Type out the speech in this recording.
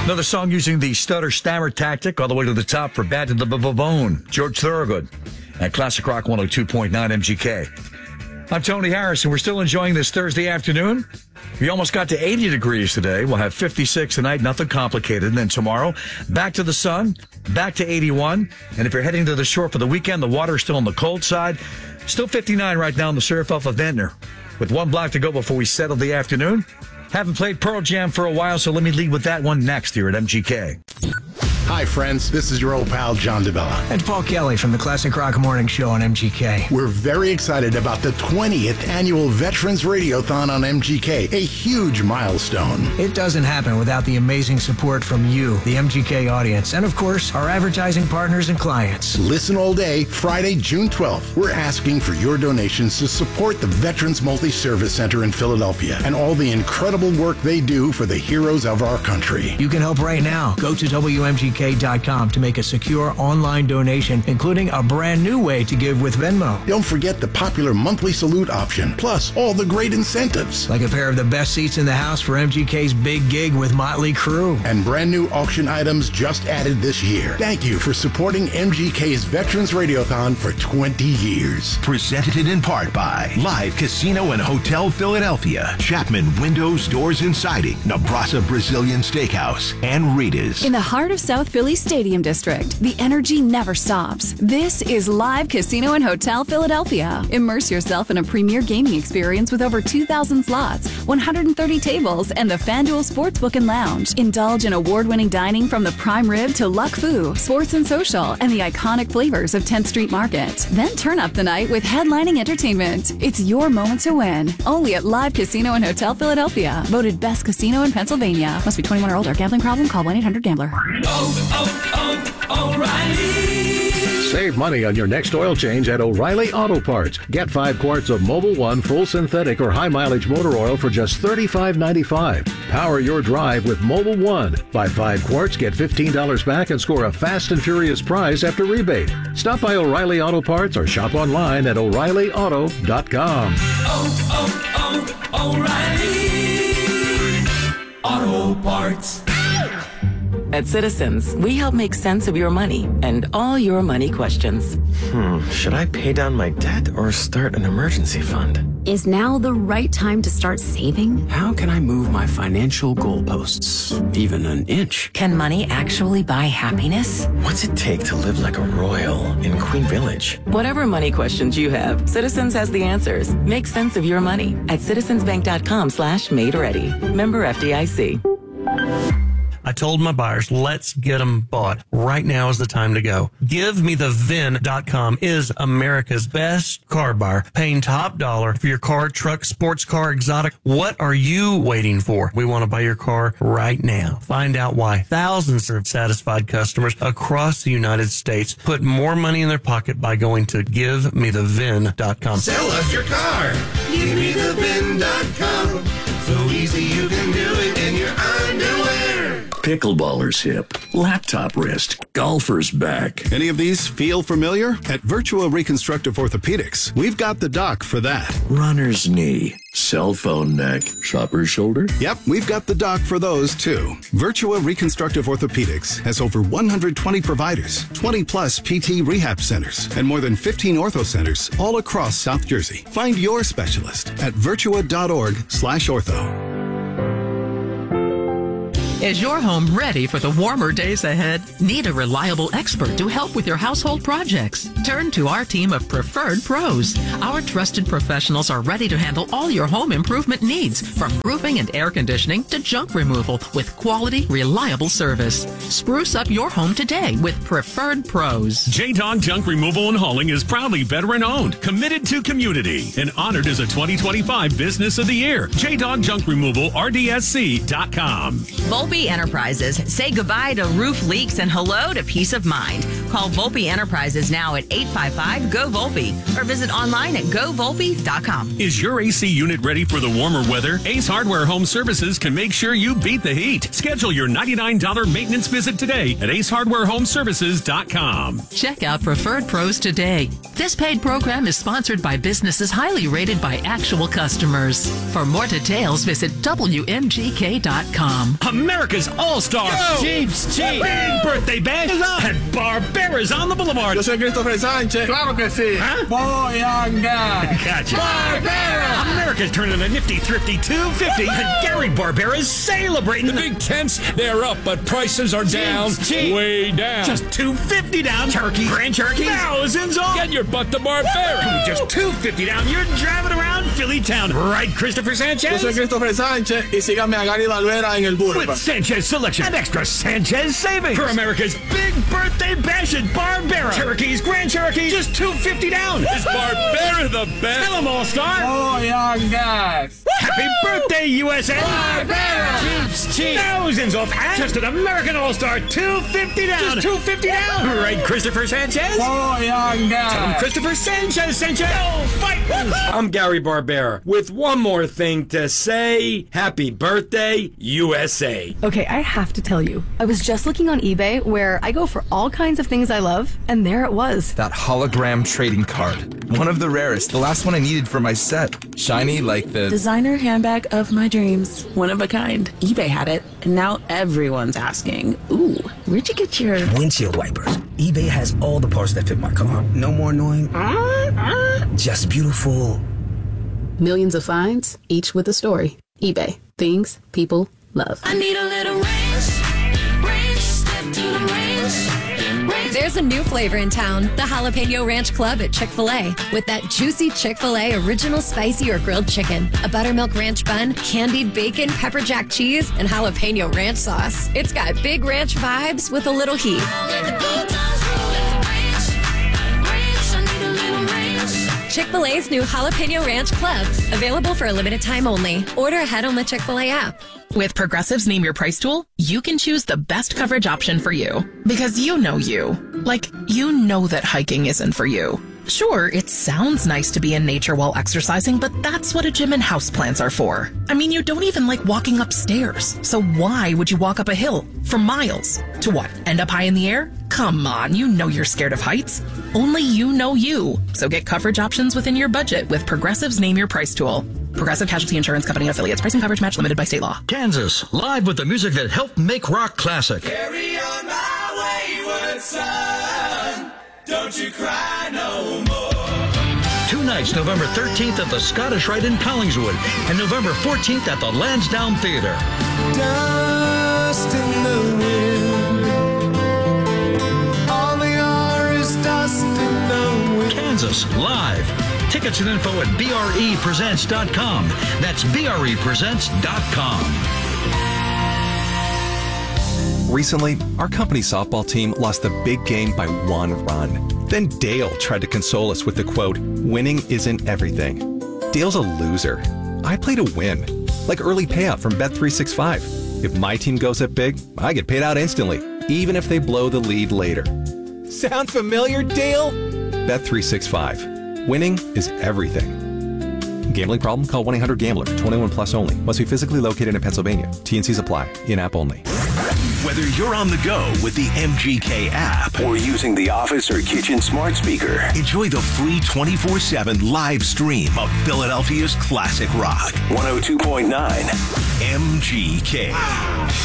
Another song using the stutter stammer tactic all the way to the top for Bad to the Bone. George Thorogood at Classic Rock 102.9 MGK. I'm Tony Harris, and we're still enjoying this Thursday afternoon. We almost got to 80 degrees today. We'll have 56 tonight, nothing complicated. And then tomorrow, back to the sun, back to 81. And if you're heading to the shore for the weekend, the water's still on the cold side. Still 59 right now on the surf off of Ventnor. With one block to go before we settle the afternoon. Haven't played Pearl Jam for a while, so let me lead with that one next here at MGK. Hi, friends. This is your old pal, John DeBella. And Paul Kelly from the Classic Rock Morning Show on MGK. We're very excited about the 20th annual Veterans Radiothon on MGK, a huge milestone. It doesn't happen without the amazing support from you, the MGK audience, and of course, our advertising partners and clients. Listen all day, Friday, June 12th. We're asking for your donations to support the Veterans Multi-Service Center in Philadelphia and all the incredible work they do for the heroes of our country. You can help right now. Go to WMGK.com to make a secure online donation, including a brand new way to give with Venmo. Don't forget the popular monthly salute option, plus all the great incentives. Like a pair of the best seats in the house for MGK's big gig with Motley Crue. And brand new auction items just added this year. Thank you for supporting MGK's Veterans Radiothon for 20 years. Presented in part by Live Casino and Hotel Philadelphia, Chapman Windows, Doors and Siding, Nebraska Brazilian Steakhouse, and Rita's. In the heart of South Philly Stadium District, the energy never stops. This is Live Casino and Hotel Philadelphia. Immerse yourself in a premier gaming experience with over 2,000 slots, 130 tables, and the FanDuel Sportsbook and Lounge. Indulge in award-winning dining from the prime rib to Luck Fu, Sports and Social, and the iconic flavors of 10th Street Market. Then turn up the night with headlining entertainment. It's your moment to win. Only at Live Casino and Hotel Philadelphia. Voted best casino in Pennsylvania. Must be 21 or older. Gambling problem? Call 1-800-GAMBLER. O'Reilly. Save money on your next oil change at O'Reilly Auto Parts. Get 5 quarts of Mobil 1 full synthetic or high mileage motor oil for just $35.95. Power your drive with Mobil 1. Buy 5 quarts, get $15 back, and score a fast and furious prize after rebate. Stop by O'Reilly Auto Parts or shop online at O'ReillyAuto.com. O'Reilly Auto Parts. At Citizens, we help make sense of your money and all your money questions. Should I pay down my debt or start an emergency fund? Is now the right time to start saving? How can I move my financial goalposts even an inch? Can money actually buy happiness? What's it take to live like a royal in Queen Village? Whatever money questions you have, Citizens has the answers. Make sense of your money at citizensbank.com/made-ready. Member FDIC. I told my buyers, let's get them bought. Right now is the time to go. GiveMeTheVin.com is America's best car buyer, paying top dollar for your car, truck, sports car, exotic. What are you waiting for? We want to buy your car right now. Find out why. Thousands of satisfied customers across the United States put more money in their pocket by going to GiveMeTheVin.com. Sell us your car. GiveMeTheVin.com. So easy you can do it in your underwear. Pickleballer's hip, laptop wrist, golfer's back. Any of these feel familiar? At Virtua Reconstructive Orthopedics, we've got the doc for that. Runner's knee, cell phone neck, shopper's shoulder. Yep, we've got the doc for those too. Virtua Reconstructive Orthopedics has over 120 providers, 20 plus PT rehab centers, and more than 15 ortho centers all across South Jersey. Find your specialist at virtua.org/ortho. Is your home ready for the warmer days ahead? Need a reliable expert to help with your household projects? Turn to our team of Preferred Pros. Our trusted professionals are ready to handle all your home improvement needs, from roofing and air conditioning to junk removal, with quality, reliable service. Spruce up your home today with Preferred Pros. J-Dog Junk Removal and Hauling is proudly veteran-owned, committed to community, and honored as a 2025 Business of the Year. J-Dog Junk Removal, RDSC.com. Volpe Enterprises. Say goodbye to roof leaks and hello to peace of mind. Call Volpe Enterprises now at 855-GO-VOLPE or visit online at GoVolpe.com. Is your AC unit ready for the warmer weather? Ace Hardware Home Services can make sure you beat the heat. Schedule your $99 maintenance visit today at AceHardwareHomeservices.com. Check out Preferred Pros today. This paid program is sponsored by businesses highly rated by actual customers. For more details, visit WMGK.com. America's All-Star Chiefs. Big birthday bash at Barbera's on the Boulevard. Yo soy Christopher Sánchez. Claro que sí. Voy a ganar. Gotcha. Barbera. America's turning a nifty, thrifty 250, and Gary Barbera's celebrating. The big tents, they're up, but prices are down. Way down. Just $2.50 down. Turkey, grand turkey, thousands off. Get your butt to Barbera. Just $2.50 down. You're driving around Philly town, right, Christopher Sanchez? Yo soy Christopher Sánchez y síganme a Gary Barbera en el Boulevard. With Sanchez selection and extra Sanchez savings. For America's big birthday bash at Barbera. Cherokees, Grand Cherokee, just $2.50 down. Is Barbera the best? Tell them, All-Star. Voy a ganar. Happy birthday, USA. Barbera. Chiefs. Thousands off hats. Just an American All-Star, $2.50 down. Just $2.50 down. Right, Christopher Sanchez? Voy a ganar. Tell them Christopher Sanchez. Go fight. I'm Gary Barbera with one more thing to say. Happy birthday, USA. Okay, I have to tell you, I was just looking on eBay where I go for all kinds of things I love, and there it was. That hologram trading card. One of the rarest. The last one I needed for my set. Shiny like the designer handbag of my dreams. One of a kind. eBay had it, and now everyone's asking, ooh, where'd you get your windshield wipers? eBay has all the parts that fit my car. No more annoying. Just beautiful. Millions of finds, each with a story. eBay. Things people love. I need a little range, step to the range. There's a new flavor in town, the Jalapeno Ranch Club at Chick-fil-A. With that juicy Chick-fil-A original spicy or grilled chicken, a buttermilk ranch bun, candied bacon, pepper jack cheese, and jalapeno ranch sauce. It's got big ranch vibes with a little heat. Chick-fil-A's new Jalapeno Ranch Club. Available for a limited time only. Order ahead on the Chick-fil-A app. With Progressive's Name Your Price tool, you can choose the best coverage option for you. Because you know you. Like, you know that hiking isn't for you. Sure, it sounds nice to be in nature while exercising, but that's what a gym and houseplants are for. I mean, you don't even like walking upstairs. So why would you walk up a hill for miles? To what, end up high in the air? Come on, you know you're scared of heights. Only you know you. So get coverage options within your budget with Progressive's Name Your Price tool. Progressive Casualty Insurance Company and affiliates. Pricing coverage match limited by state law. Kansas, live with the music that helped make rock classic. Carry on my wayward son. Don't you cry no more. 2 nights, November 13th at the Scottish Rite in Collingswood and November 14th at the Lansdowne Theater. Dust in the wind. All they are is dust in the wind. Kansas, live. Tickets and info at brepresents.com. That's brepresents.com. Recently, our company softball team lost the big game by 1 run. Then Dale tried to console us with the quote, "Winning isn't everything." Dale's a loser. I play to win, like early payout from Bet365. If my team goes up big, I get paid out instantly, even if they blow the lead later. Sound familiar, Dale? Bet365. Winning is everything. Gambling problem? Call 1-800-GAMBLER. 21 plus only. Must be physically located in Pennsylvania. T&Cs apply. In-app only. Whether you're on the go with the MGK app or using the office or kitchen smart speaker, enjoy the free 24/7 live stream of Philadelphia's classic rock. 102.9 MGK.